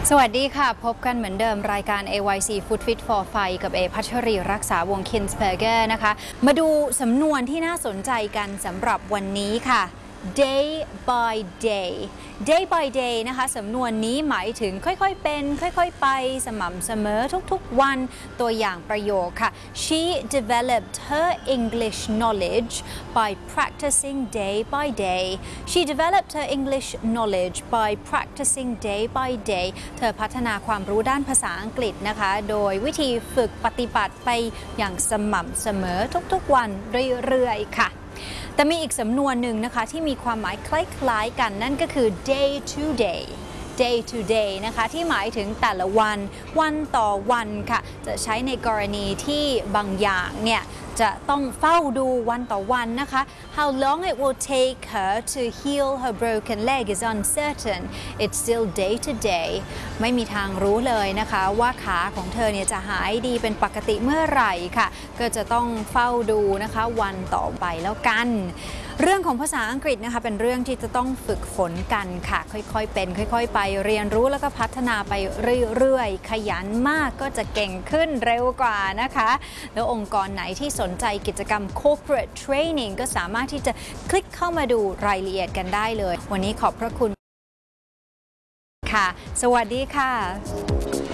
สวัสดีค่ะพบกันเหมือนเดิมรายการ AYC Food Fit for Fight กับพัชรีรักษาวงศ์ Kinsperger นะคะมาดูสำนวนที่น่าสนใจกันสำหรับวันนี้ค่ะ day by day day by day นะคะสำนวนนี้หมายถึงค่อยๆเป็นค่อยๆไปสม่ำเสมอทุกๆวันตัวอย่างประโยคค่ะ She developed her English knowledge by practicing day by day She developed her English knowledge by practicing day by day เธอพัฒนาความรู้ด้านภาษาอังกฤษนะคะโดยวิธีฝึกปฏิบัติไปอย่างสม่ำเสมอทุกๆวันเรื่อยๆค่ะแต่มีอีกสำนวนหนึ่งนะคะที่มีความหมายคล้ายๆกันนั่นก็คือ day to day day to day นะคะที่หมายถึงแต่ละวันวันต่อวันค่ะจะใช้ในกรณีที่บางอย่างเนี่ยจะต้องเฝ้าดูวันต่อวันนะคะ How long it will take her to heal her broken leg is uncertain it's still day to day ไม่มีทางรู้เลยนะคะว่าขาของเธอเนี่ยจะหายดีเป็นปกติเมื่อไหร่ค่ะก็จะต้องเฝ้าดูนะคะวันต่อไปแล้วกันเรื่องของภาษาอังกฤษนะคะเป็นเรื่องที่จะต้องฝึกฝนกันค่ะค่อยๆเป็นค่อยๆไปเรียนรู้แล้วก็พัฒนาไปเรื่อยๆขยันมากก็จะเก่งขึ้นเร็วกว่านะคะแล้วองค์กรไหนที่สนใจกิจกรรม corporate training ก็สามารถที่จะคลิกเข้ามาดูรายละเอียดกันได้เลยวันนี้ขอบพระคุณค่ะสวัสดีค่ะ